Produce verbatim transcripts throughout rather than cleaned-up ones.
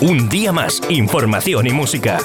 Un día más, información y música.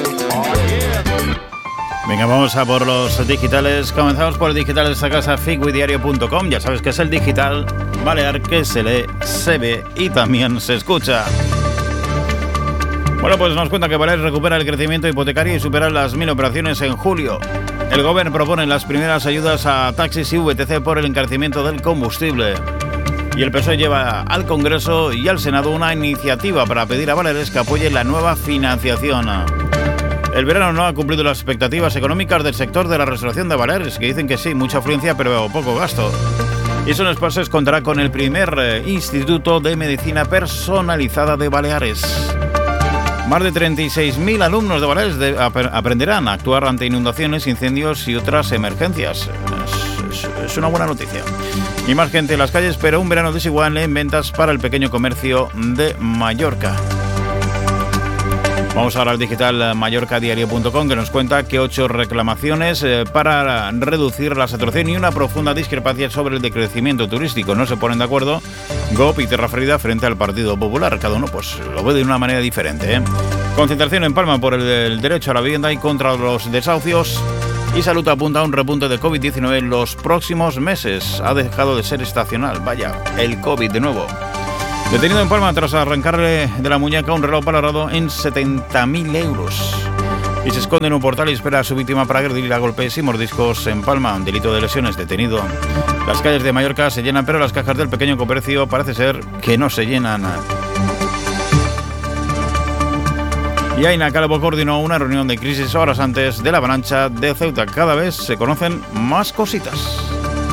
Venga, vamos a por los digitales. Comenzamos por el digital de esta casa, figuidiario punto com. Ya sabes que es el digital balear que se lee, se ve y también se escucha. Bueno, pues nos cuenta que Baleares recupera el crecimiento hipotecario y supera las mil operaciones en julio. El Gobierno propone las primeras ayudas a taxis y V T C por el encarecimiento del combustible. Y el P S O E lleva al Congreso y al Senado una iniciativa para pedir a Baleares que apoye la nueva financiación. El verano no ha cumplido las expectativas económicas del sector de la restauración de Baleares, que dicen que sí, mucha afluencia pero poco gasto. Y Son Espases contará con el primer eh, Instituto de Medicina Personalizada de Baleares. Más de treinta y seis mil alumnos de Baleares de, ap aprenderán a actuar ante inundaciones, incendios y otras emergencias. Es, es, es una buena noticia. Y más gente en las calles, pero un verano desigual en ventas para el pequeño comercio de Mallorca. Vamos ahora al digital mallorca diario punto com, que nos cuenta que ocho reclamaciones eh, para reducir la saturación y una profunda discrepancia sobre el decrecimiento turístico. No se ponen de acuerdo G O P y Terra Ferida frente al Partido Popular. Cada uno pues lo ve de una manera diferente, ¿eh? Concentración en Palma por el, el derecho a la vivienda y contra los desahucios. Y Salud apunta a un repunte de COVID diecinueve en los próximos meses. Ha dejado de ser estacional. Vaya, el COVID de nuevo. Detenido en Palma tras arrancarle de la muñeca un reloj valorado en setenta mil euros. Y se esconde en un portal y espera a su víctima para agredirle a golpes y mordiscos en Palma. Un delito de lesiones, detenido. Las calles de Mallorca se llenan, pero las cajas del pequeño comercio parece ser que no se llenan. Y Aina Calvo coordinó una reunión de crisis horas antes de la avalancha de Ceuta. Cada vez se conocen más cositas.